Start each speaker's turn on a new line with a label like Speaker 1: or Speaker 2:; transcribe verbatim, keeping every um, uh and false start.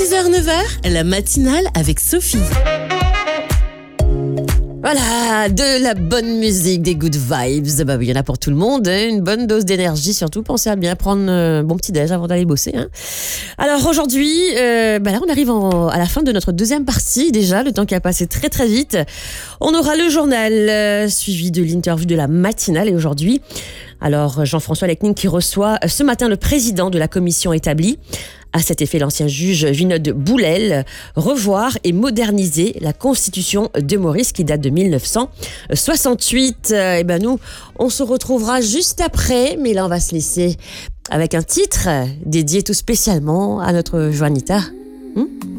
Speaker 1: six heures neuf heures, la matinale avec Sophie. Voilà, de la bonne musique, des good vibes. Bah oui, il y en a pour tout le monde. Hein. Une bonne dose d'énergie, surtout. Pensez à bien prendre un bon petit déj avant d'aller bosser. Hein. Alors aujourd'hui, euh, bah là, on arrive en, à la fin de notre deuxième partie déjà. Le temps qui a passé très très vite. On aura le journal euh, suivi de l'interview de la matinale. Et aujourd'hui, alors Jean-François Lecning qui reçoit ce matin le président de la commission établie. À cet effet, l'ancien juge Vinod Boulel, revoir et moderniser la constitution de Maurice qui date de mille neuf cent soixante-huit. Et ben nous, on se retrouvera juste après, mais là on va se laisser avec un titre dédié tout spécialement à notre Juanita. Hmm